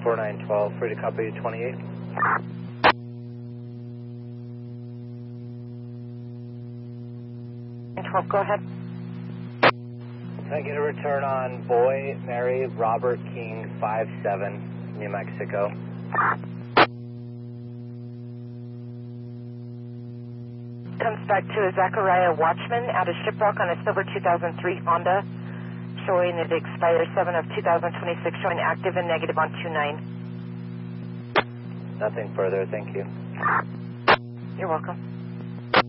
4912, free to copy 28. And 12, go ahead. Can I get a return on Boy, Mary, Robert King, 57, New Mexico? Comes back to a Zachariah Watchman out of Shiprock on a silver 2003 Honda, showing it expires 7 of 2026, showing active and negative on 29. Nothing further, thank you. You're welcome.